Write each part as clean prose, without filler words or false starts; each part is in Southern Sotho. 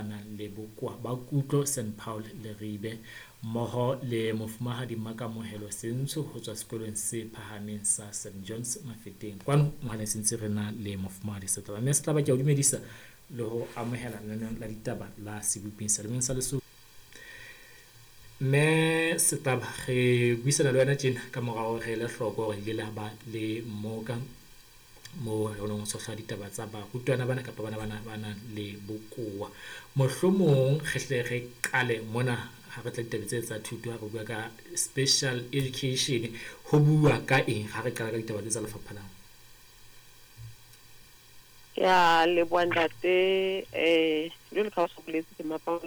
nang le bokowa ba kutlo St Paul Leribe mmoho le mofumahadi Makamohelo Sentsho ho tswa sekolong se phahameng sa St John's Mafeteng kwano ngwane sentse re na le mofumahadi Setlaba mme Setlaba ke o dumedisa le ho amohela lenaneo la ditaba la seboping sa lemeng sa Lesotho mme Setlaba re buisana le wena tjena ka morao re le hloko hore ile la ba le moka mo re leng so hla ditaba tsa barutwana bana kapa bana le bokowa mohlomong re hle re qale mona ha re tla ditaba tsa thuto ha re bua ka special education ho bua ka eng ha re qala ka ditaba tsa lefapha la ya le bwandate jwale ka ho boletse ke mapa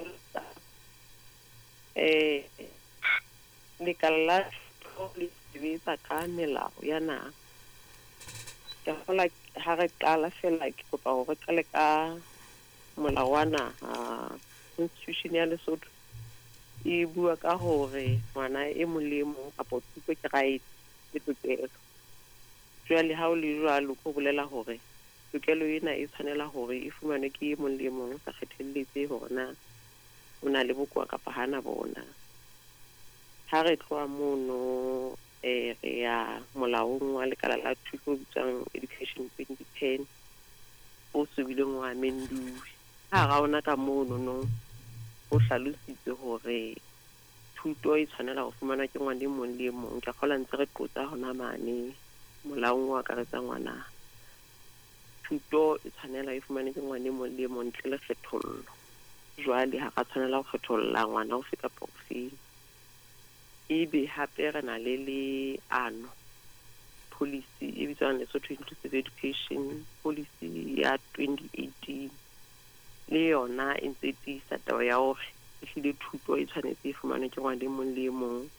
le kala le sebetsa ka melao ya naha ke hola ha re qala fela ke kopa ho re qale ka molao wa naha constitution ya Lesotho e bua ka hore ngwana e molemo kapa thuto ke right le tokelo jwale ha o le jwalo go bolela hore tokelo ena e tshwanela hore e fumane ke molemo sa kgethelletse hore na ona le bokowa kapa hana bona ha re tloa mono re ya molaong wa lekala la thuto bitswang education 2010 o subileng wa amenduwe ha ga ona ka mono no o hlalositse hore thuto e tshwanela ho fumana ke ngwana e mong le mong ka kgola ntse re qotsa hona mane molaong wa akaretsa ngwana thuto e tshwanela e fumane ke ngwana e mong le mong ntle le kgethollo jwale ha ka tshwanela ho kgetholla ngwana o feta profile ebe hape re na le leano policy e bitswang Lesotho Inclusive Education Policy ya 2018 le yona e ntse tisa taba ya hore ehlile thuto e tshwanetse e fumane ke ngwana e mong le mong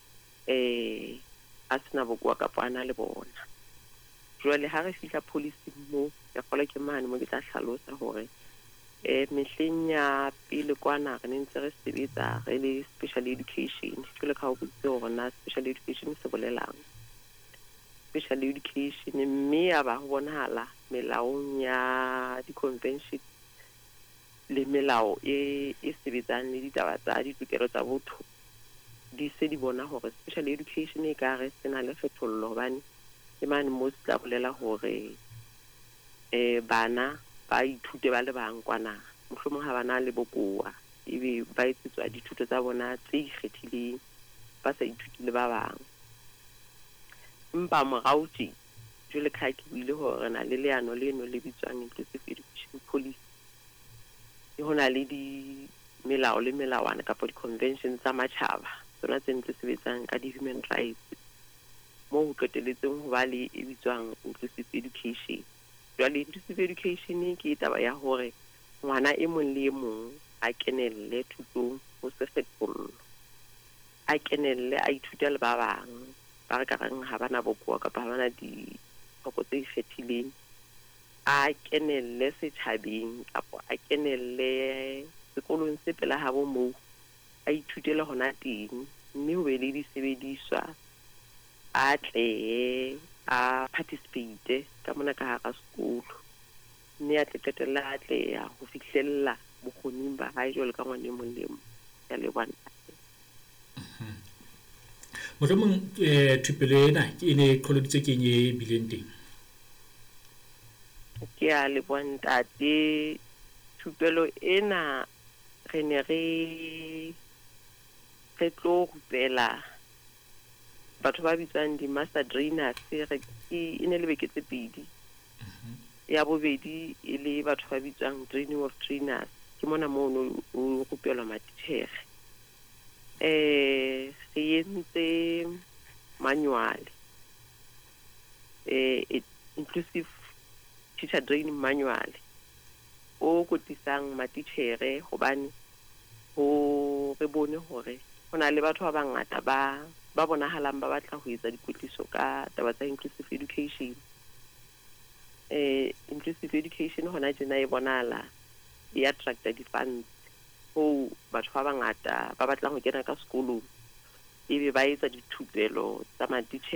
a sena bokowa kapa ana le bona jwale ha re fihla policy mo ya kgola ke mane mo ke tla hlalosa hore mehleng ya pele kwana re ntse re sebetsa re le special education jwale ka ho botsa hore na special education se bolelang special education mme ya ba ho bonahala melaong ya di-convention le melao e sebetsang le ditaba tsa ditokelo tsa botho di se di bona hore special education e ka re sena le kgethollo hobane ke mane mo se tla bolela hore bana ba ithute ba le bang kwana mohlomong ha bana le bokowa ebe ba etsetswa dithuto tsa bona tse ikgethileng ba sa ithuti le ba bang mpa morao tje jwale ka ke buile hore na le leano leno le bitswang Inclusive Education Policy e hona le di melao le melawana kapa di-convention tsa matjhaba tsona tse ntse sebetsang ka di-human rights mo ho qeteletseng ho ba le e bitswang inclusive education jwale inclusive education ke taba ya hore ngwana e mong le e mong a kenelle thutong ho se kgethollo a kenelle a ithuta le ba bang ba re ka reng ha bana bokowa kapa ha bana ditlhoko tse ikgethileng a kenelle setjhabeng kapa a kenelle sekolong se pela habo moo a ithutele hona teng mme ho be le disebediswa a tle a participate ka mona ka hara sekolo mme a tle qetella a tle ya ho fihlella bokgoning ba hae jwalo ka ngwane mong le mong ya le bana mohlomong thupelo ena ke ne qholoditse ke nye bileng teng ke a le bontate thupelo ena re ne re tlo rupela batho ba bitswang di-master trainers e ne le beke tse pedi ya bobedi e le batho ba bitswang training of trainers ke mona mo o rupelwa matitjhere re entse manual inclusive teacher training manual o kotisang matitjhere hobane ho re bone hore hona le batho ba bangata ba bonahalang ba batla ho etsa dikutiso ka taba tsa inclusive education inclusive education hona jena e bonahala e attracta di-funds ho batho ba bangata ba batlang ho kena ka sekolong ebe ba etsa dithupelo tsa matitjhere